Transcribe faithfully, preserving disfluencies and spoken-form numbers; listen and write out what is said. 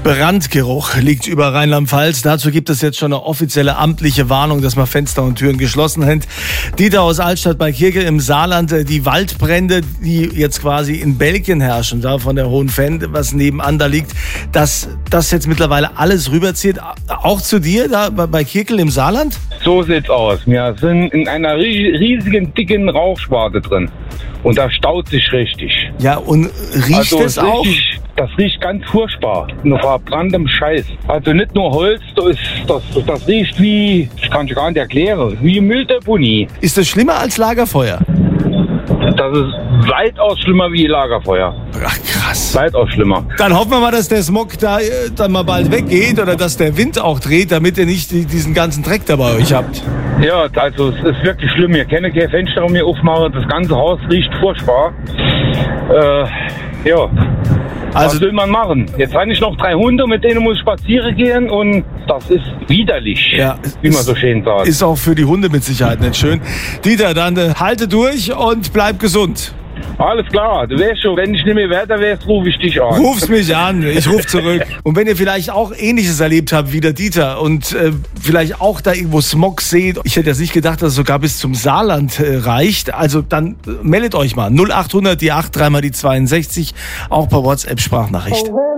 Brandgeruch liegt über Rheinland-Pfalz. Dazu gibt es jetzt schon eine offizielle amtliche Warnung, dass man Fenster und Türen geschlossen hält. Dieter aus Altstadt bei Kirkel im Saarland, die Waldbrände, die jetzt quasi in Belgien herrschen, da von der Hohen Venn, was nebenan da liegt, dass das jetzt mittlerweile alles rüberzieht, auch zu dir da bei Kirkel im Saarland? So sieht's aus. Wir sind in einer riesigen, dicken Rauchschwarte drin. Und da staut sich richtig. Ja, und riecht also, es auch? Richtig, das riecht ganz furchtbar. Nur verbranntem Scheiß. Also nicht nur Holz, das, ist, das, das riecht wie, ich kann es gar nicht erklären, wie Mülldeponie. Ist das schlimmer als Lagerfeuer? Das ist weitaus schlimmer wie Lagerfeuer. Ach krass. Weitaus schlimmer. Dann hoffen wir mal, dass der Smog da äh, dann mal bald weggeht oder dass der Wind auch dreht, damit ihr nicht die, diesen ganzen Dreck da bei euch habt. Ja, also es ist wirklich schlimm. Wir können keine Fenster mehr aufmachen. Das ganze Haus riecht furchtbar. Äh, ja. Also, was will man machen? Jetzt habe ich noch drei Hunde, mit denen muss ich spazieren gehen und das ist widerlich, ja, wie man so schön sagt. Ist auch für die Hunde mit Sicherheit nicht schön. Dieter, dann äh, halte durch und bleib gesund. Alles klar, du weißt schon, wenn ich nicht mehr weiter wärst, rufe ich dich an. Ruf's mich an, ich rufe zurück. Und wenn ihr vielleicht auch Ähnliches erlebt habt wie der Dieter und äh, vielleicht auch da irgendwo Smog seht, ich hätte jetzt nicht gedacht, dass es sogar bis zum Saarland äh, reicht, also dann äh, meldet euch mal. null acht hundert, die acht, dreimal die zweiundsechzig, auch per WhatsApp-Sprachnachricht.